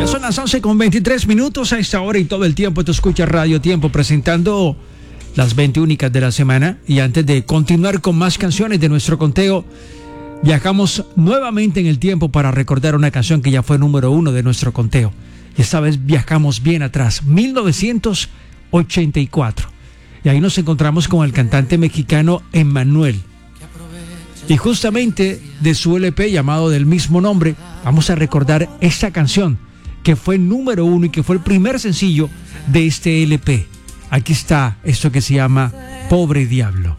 Son las 11:23 a esta hora y todo el tiempo tú escuchas Radio Tiempo presentando las 20 únicas de la semana. Y antes de continuar con más canciones de nuestro conteo, viajamos nuevamente en el tiempo para recordar una canción que ya fue número 1 de nuestro conteo. Y esta vez viajamos bien atrás, 1984. Y ahí nos encontramos con el cantante mexicano Emmanuel. Y justamente de su LP llamado del mismo nombre, vamos a recordar esta canción que fue número 1 y que fue el primer sencillo de este LP. Aquí está esto que se llama Pobre Diablo.